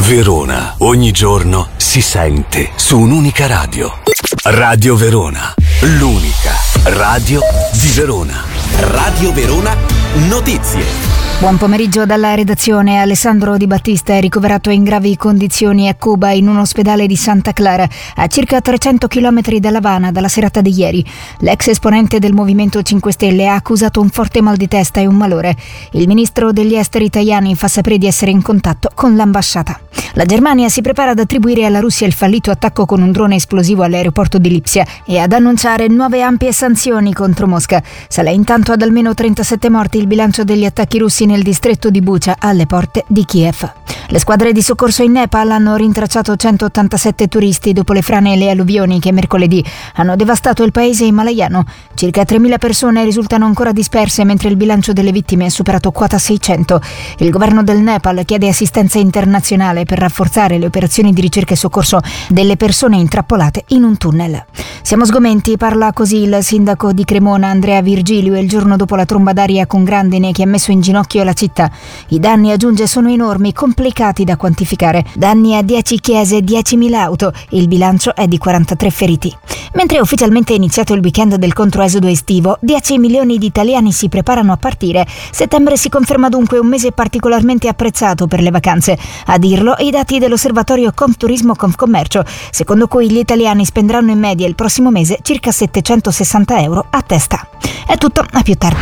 Verona, ogni giorno si sente su un'unica radio. Radio Verona, l'unica radio di Verona. Radio Verona Notizie. Buon pomeriggio dalla redazione. Alessandro Di Battista è ricoverato in gravi condizioni a Cuba in un ospedale di Santa Clara, a circa 300 km dall'Havana, dalla serata di ieri. L'ex esponente del Movimento 5 Stelle ha accusato un forte mal di testa e un malore. Il ministro degli esteri italiani fa sapere di essere in contatto con l'ambasciata. La Germania si prepara ad attribuire alla Russia il fallito attacco con un drone esplosivo all'aeroporto di Lipsia e ad annunciare nuove ampie sanzioni contro Mosca. Sale intanto ad almeno 37 morti il bilancio degli attacchi russi nel distretto di Bucha, alle porte di Kiev. Le squadre di soccorso in Nepal hanno rintracciato 187 turisti dopo le frane e le alluvioni che mercoledì hanno devastato il paese himalayano. Circa 3.000 persone risultano ancora disperse, mentre il bilancio delle vittime ha superato quota 600. Il governo del Nepal chiede assistenza internazionale per rafforzare le operazioni di ricerca e soccorso delle persone intrappolate in un tunnel. Siamo sgomenti, parla così il sindaco di Cremona Andrea Virgilio il giorno dopo la tromba d'aria con grandine che ha messo in ginocchio la città. I danni, aggiunge, sono enormi, complicati da quantificare. Danni a 10 chiese e 10.000 auto. Il bilancio è di 43 feriti. Mentre è ufficialmente iniziato il weekend del controesodo estivo, 10 milioni di italiani si preparano a partire. Settembre si conferma dunque un mese particolarmente apprezzato per le vacanze. A dirlo i dati dell'osservatorio Confturismo Confcommercio, secondo cui gli italiani spenderanno in media il prossimo mese circa 760 euro a testa. È tutto, a più tardi.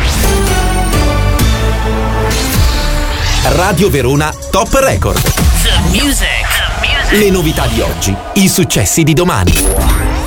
Radio Verona Top Record. The music. Le novità di oggi, i successi di domani.